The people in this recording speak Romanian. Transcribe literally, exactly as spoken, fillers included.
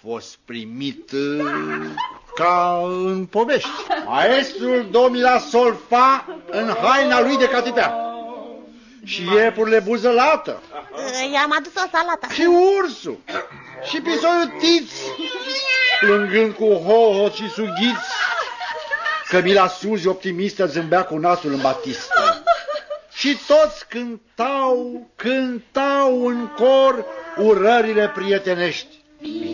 fost primit ca în povești. Maestrul domila solfa în haina lui de catitea și iepurile buzălată. I-am adus o salată. Și ursul și pisoiul Tiț, plângând cu hohot și sughiți. Cămila Suzi optimistă zâmbea cu nasul în batistă. Și toți cântau, cântau în cor urările prietenești.